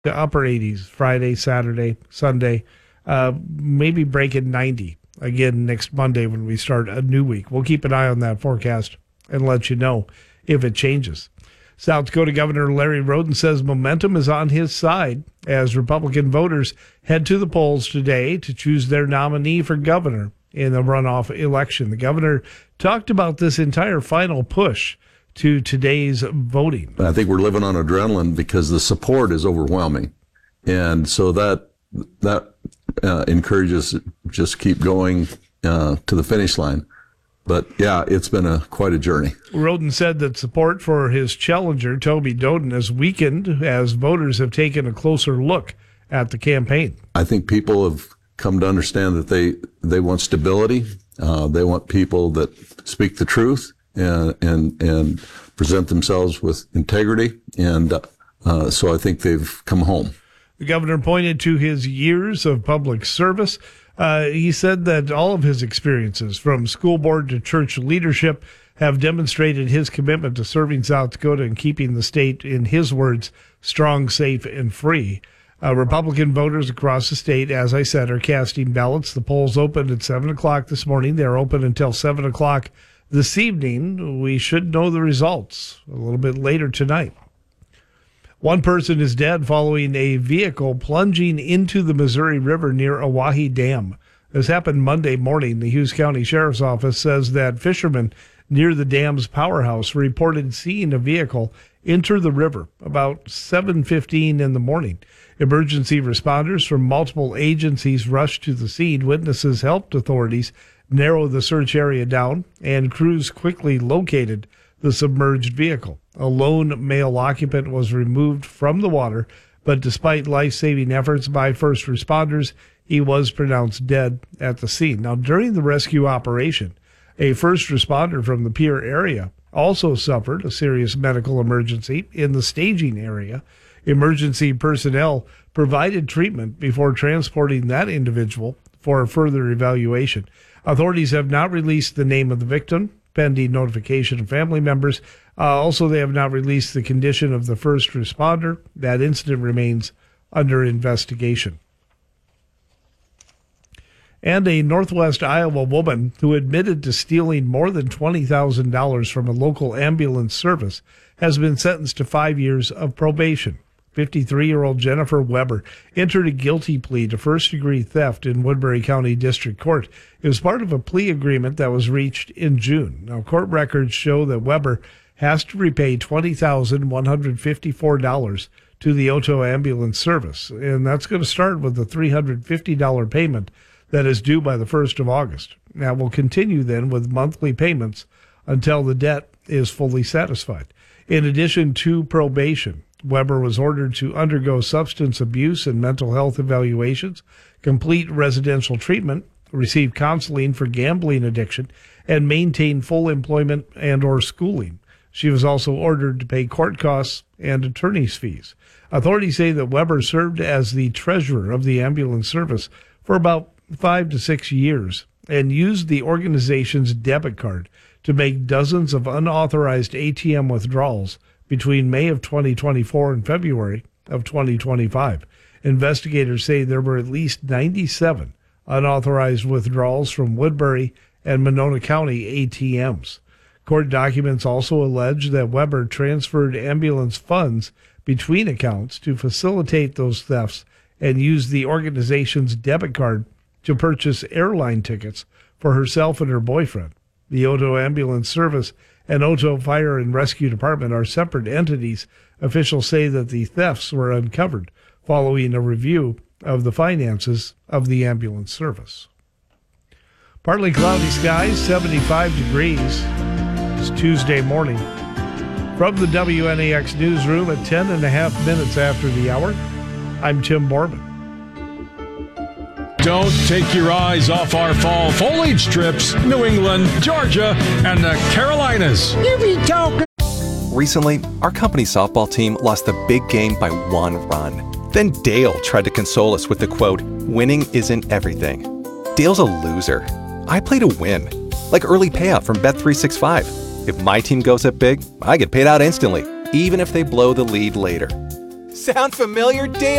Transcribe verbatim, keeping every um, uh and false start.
The upper eighties, Friday, Saturday, Sunday, uh, maybe breaking ninety again next Monday when we start a new week. We'll keep an eye on that forecast and let you know if it changes. South Dakota Governor Larry Roden says momentum is on his side as Republican voters head to the polls today to choose their nominee for governor in the runoff election. The governor talked about this entire final push to today's voting. I think we're living on adrenaline because the support is overwhelming. And so that that uh, encourages just keep going uh, to the finish line. But, yeah, it's been a quite a journey. Roden said that support for his challenger, Toby Doden, has weakened as voters have taken a closer look at the campaign. I think people have come to understand that they, they want stability. Uh, they want people that speak the truth and and, and present themselves with integrity. And uh, so I think they've come home. The governor pointed to his years of public service. Uh, he said that all of his experiences, from school board to church leadership, have demonstrated his commitment to serving South Dakota and keeping the state, in his words, strong, safe, and free. Uh, Republican voters across the state, as I said, are casting ballots. The polls opened at seven o'clock this morning. They're open until seven o'clock this evening. We should know the results a little bit later tonight. One person is dead following a vehicle plunging into the Missouri River near Oahe Dam. This happened Monday morning. The Hughes County Sheriff's Office says that fishermen near the dam's powerhouse reported seeing a vehicle enter the river about seven fifteen in the morning. Emergency responders from multiple agencies rushed to the scene. Witnesses helped authorities narrow the search area down, and crews quickly located the submerged vehicle. A lone male occupant was removed from the water, but despite life-saving efforts by first responders, he was pronounced dead at the scene. Now, during the rescue operation, a first responder from the pier area also suffered a serious medical emergency in the staging area. Emergency personnel provided treatment before transporting that individual for further evaluation. Authorities have not released the name of the victim, pending notification of family members. Uh, also, they have not released the condition of the first responder. That incident remains under investigation. And a Northwest Iowa woman who admitted to stealing more than twenty thousand dollars from a local ambulance service has been sentenced to five years of probation. fifty-three-year-old Jennifer Weber entered a guilty plea to first-degree theft in Woodbury County District Court. It was part of a plea agreement that was reached in June. Now, court records show that Weber has to repay twenty thousand one hundred fifty-four dollars to the Oto Ambulance Service, and that's going to start with the three hundred fifty dollars payment that is due by the first of August. Now, we'll continue then with monthly payments until the debt is fully satisfied. In addition to probation, Weber was ordered to undergo substance abuse and mental health evaluations, complete residential treatment, receive counseling for gambling addiction, and maintain full employment and or schooling. She was also ordered to pay court costs and attorney's fees. Authorities say that Weber served as the treasurer of the ambulance service for about five to six years and used the organization's debit card to make dozens of unauthorized A T M withdrawals between May of twenty twenty-four and February of twenty twenty-five. Investigators say there were at least ninety-seven unauthorized withdrawals from Woodbury and Monona County A T Ms. Court documents also allege that Weber transferred ambulance funds between accounts to facilitate those thefts and used the organization's debit card to purchase airline tickets for herself and her boyfriend. The Oto Ambulance Service and Oto Fire and Rescue Department are separate entities. Officials say that the thefts were uncovered following a review of the finances of the ambulance service. Partly cloudy skies, seventy-five degrees. It's Tuesday morning. From the W N A X newsroom at ten and a half minutes after the hour, I'm Tim Borman. Don't take your eyes off our fall foliage trips. New England, Georgia, and the Carolinas. You be talking. Recently, our company softball team lost the big game by one run. Then Dale tried to console us with the quote, "Winning isn't everything." Dale's a loser. I play to win. Like early payout from Bet three sixty-five. If my team goes up big, I get paid out instantly, even if they blow the lead later. Sound familiar, Dale?